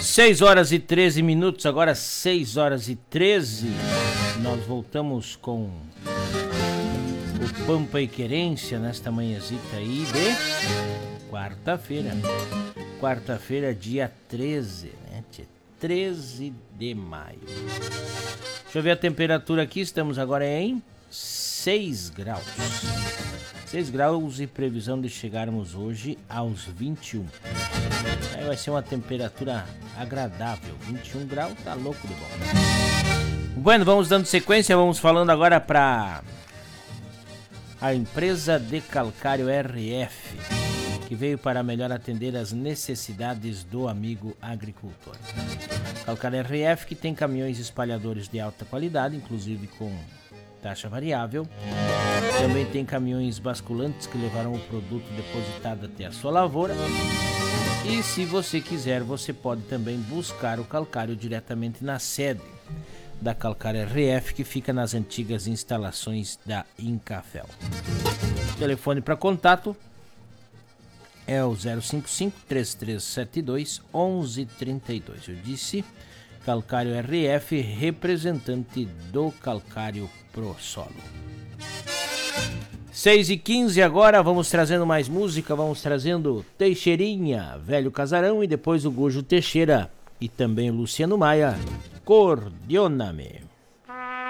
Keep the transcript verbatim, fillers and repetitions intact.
seis horas e treze minutos, agora seis horas e treze. Nós voltamos com o Pampa e Querência nesta manhãzita aí de quarta-feira. Quarta-feira, dia treze, né? treze de maio. Deixa eu ver a temperatura aqui, estamos agora em seis graus. seis graus e previsão de chegarmos hoje aos vinte e um. Aí vai ser uma temperatura agradável, vinte e um graus, tá louco de bom. Bueno, vamos dando sequência, vamos falando agora para a empresa de calcário R F, que veio para melhor atender as necessidades do amigo agricultor. Calcário R F, que tem caminhões espalhadores de alta qualidade, inclusive com taxa variável. Também tem caminhões basculantes que levarão o produto depositado até a sua lavoura. E se você quiser, você pode também buscar o calcário diretamente na sede da Calcário R F, que fica nas antigas instalações da Incafel. O telefone para contato é o zero cinco cinco, três três sete dois, um um três dois. Eu disse Calcário R F, representante do Calcário Pro Solo. seis e quinze agora, vamos trazendo mais música, vamos trazendo Teixeirinha, Velho Casarão, e depois o Gujo Teixeira e também o Luciano Maia, Cordiona-me.